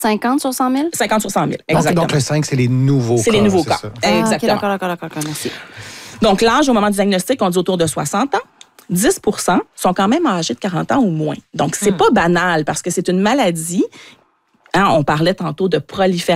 50 sur 100 000? 50 sur 100 000, exactement. Donc, le 5, c'est les nouveaux cas. C'est les nouveaux cas. Ça. Exactement. Okay, d'accord, merci. Donc, l'âge au moment du diagnostic, on dit autour de 60 ans. 10 sont quand même âgés de 40 ans ou moins. Donc, c'est pas banal parce que c'est une maladie. Hein, on parlait tantôt de prolifération